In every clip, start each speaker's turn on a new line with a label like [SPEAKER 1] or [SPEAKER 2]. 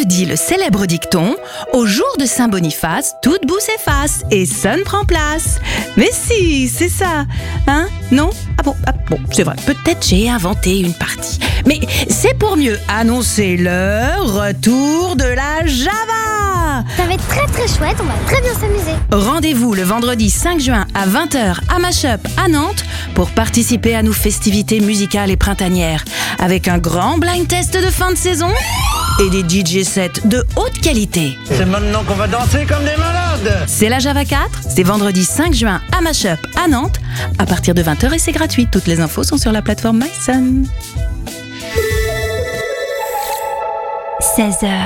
[SPEAKER 1] dit le célèbre dicton « Au jour de Saint-Boniface, toute boue s'efface et sonne prend place ». Mais si, c'est ça. Hein? Non? Ah bon, c'est vrai. Peut-être j'ai inventé une partie. Mais c'est pour mieux annoncer le retour de la Java.
[SPEAKER 2] Ça va être très très chouette, on va très bien s'amuser.
[SPEAKER 1] Rendez-vous le vendredi 5 juin à 20h à Mashup à Nantes pour participer à nos festivités musicales et printanières avec un grand blind test de fin de saison et des DJ sets de haute qualité.
[SPEAKER 3] C'est maintenant qu'on va danser comme des malades.
[SPEAKER 1] C'est la Java 4, c'est vendredi 5 juin à Mashup à Nantes à partir de 20h et c'est gratuit. Toutes les infos sont sur la plateforme myson. 16h.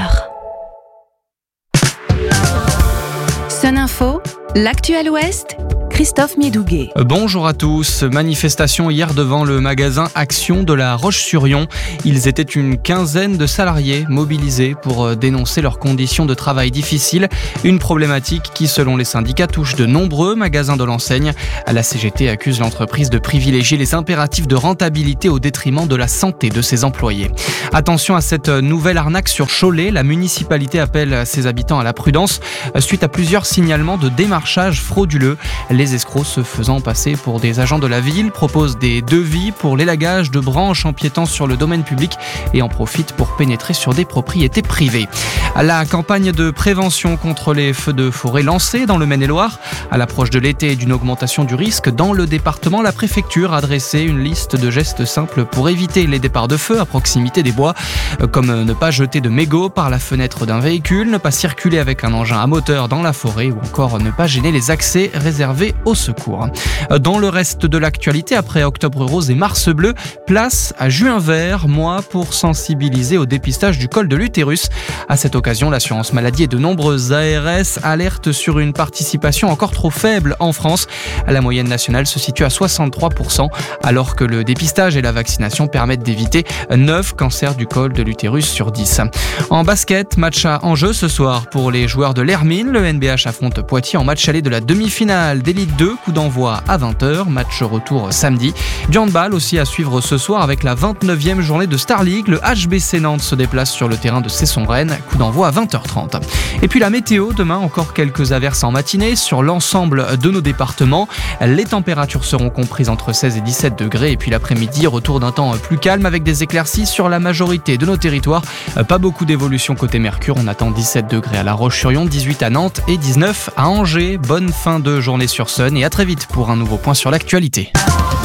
[SPEAKER 1] Sun Info, l'actuel Ouest, Christophe Miedouguet.
[SPEAKER 4] Bonjour à tous. Manifestation hier devant le magasin Action de la Roche-sur-Yon. Ils étaient une quinzaine de salariés mobilisés pour dénoncer leurs conditions de travail difficiles. Une problématique qui, selon les syndicats, touche de nombreux magasins de l'enseigne. La CGT accuse l'entreprise de privilégier les impératifs de rentabilité au détriment de la santé de ses employés. Attention à cette nouvelle arnaque sur Cholet. La municipalité appelle ses habitants à la prudence suite à plusieurs signalements de démarchage frauduleux. Les escrocs se faisant passer pour des agents de la ville proposent des devis pour l'élagage de branches empiétant sur le domaine public et en profitent pour pénétrer sur des propriétés privées. La campagne de prévention contre les feux de forêt lancée dans le Maine-et-Loire. À l'approche de l'été et d'une augmentation du risque dans le département, la préfecture a dressé une liste de gestes simples pour éviter les départs de feu à proximité des bois, comme ne pas jeter de mégots par la fenêtre d'un véhicule, ne pas circuler avec un engin à moteur dans la forêt ou encore ne pas gêner les accès réservés au secours. Dans le reste de l'actualité, après Octobre Rose et Mars Bleu, place à Juin Vert, mois pour sensibiliser au dépistage du col de l'utérus. À cette occasion, l'assurance maladie et de nombreuses ARS alertent sur une participation encore trop faible en France. La moyenne nationale se situe à 63%, alors que le dépistage et la vaccination permettent d'éviter 9 cancers du col de l'utérus sur 10. En basket, match à enjeu ce soir pour les joueurs de l'Hermine. Le NBH affronte Poitiers en match aller de la demi-finale d'Élite 2, coup d'envoi à 20h, match retour samedi. Du handball aussi à suivre ce soir avec la 29e journée de Star League. Le HBC Nantes se déplace sur le terrain de Cesson-Rennes, coup d'envoi à 20h30. Et puis la météo, demain encore quelques averses en matinée sur l'ensemble de nos départements. Les températures seront comprises entre 16 et 17 degrés et puis l'après-midi, retour d'un temps plus calme avec des éclaircies sur la majorité de nos territoires. Pas beaucoup d'évolution côté Mercure, on attend 17 degrés à La Roche-sur-Yon, 18 à Nantes et 19 à Angers. Bonne fin de journée sur Sun et à très vite pour un nouveau point sur l'actualité.